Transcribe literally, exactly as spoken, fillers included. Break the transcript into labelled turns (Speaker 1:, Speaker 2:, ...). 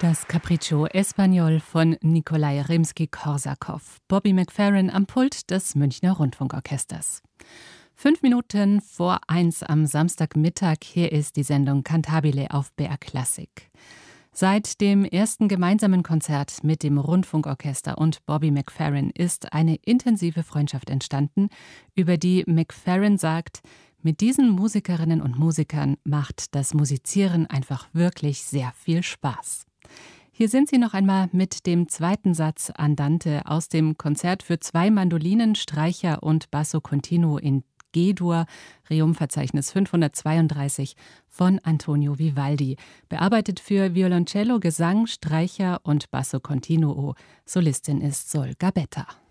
Speaker 1: Das Capriccio Espagnol von Nikolai Rimski-Korsakow. Bobby McFerrin am Pult des Münchner Rundfunkorchesters. Fünf Minuten vor eins am Samstagmittag. Hier ist die Sendung Cantabile auf B R Klassik. Seit dem ersten gemeinsamen Konzert mit dem Rundfunkorchester und Bobby McFerrin ist eine intensive Freundschaft entstanden, über die McFerrin sagt: Mit diesen Musikerinnen und Musikern macht das Musizieren einfach wirklich sehr viel Spaß. Hier sind sie noch einmal mit dem zweiten Satz Andante aus dem Konzert für zwei Mandolinen, Streicher und Basso Continuo in G-Dur, Reum-Verzeichnis fünfhundertzweiunddreißig von Antonio Vivaldi, bearbeitet für Violoncello, Gesang, Streicher und Basso Continuo. Solistin ist Sol Gabetta.